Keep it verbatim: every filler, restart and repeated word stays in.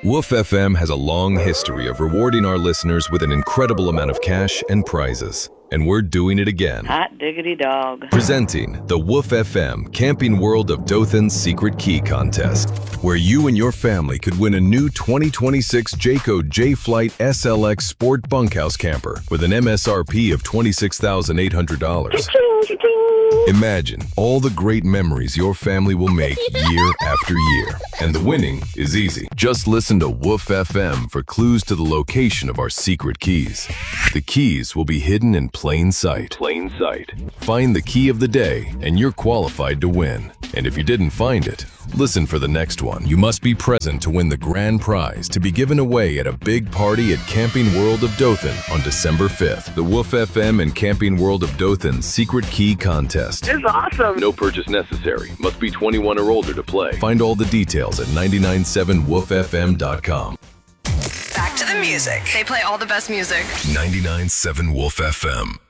Woof F M has a long history of rewarding our listeners with an incredible amount of cash and prizes. And we're doing it again. Hot diggity dog. Presenting the Woof F M Camping World of Dothan's Secret Key Contest, where you and your family could win a new twenty twenty-six Jayco J-Flight S L X Sport Bunkhouse Camper with an M S R P of twenty-six thousand eight hundred dollars. Imagine all the great memories your family will make year after year. And the winning is easy. Just listen to Woof F M for clues to the location of our secret keys. The keys will be hidden in plain sight. Plain sight. Find the key of the day and you're qualified to win. And if you didn't find it, listen for the next one. You must be present to win the grand prize to be given away at a big party at Camping World of Dothan on December fifth. The Woof F M and Camping World of Dothan Secret Key Contest. This is awesome. No purchase necessary. Must be twenty-one or older to play. Find all the details at nine nine seven woof f m dot com. Back to the music. They play all the best music. ninety-nine point seven Woof F M.